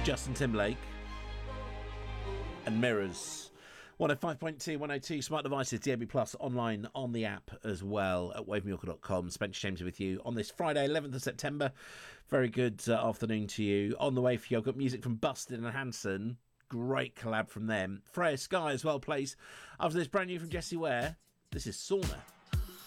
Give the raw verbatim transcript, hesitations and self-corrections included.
Justin Timberlake and Mirrors. one oh five point two, one oh two smart devices, D A B Plus, online on the app as well at wave miracle dot com. Spencer James with you on this Friday, eleventh of September. Very good uh, afternoon to you. On the way for you, I've got music from Busted and Hanson. Great collab from them. Freya Sky as well plays. After this, brand new from Jessie Ware. This is Sauna.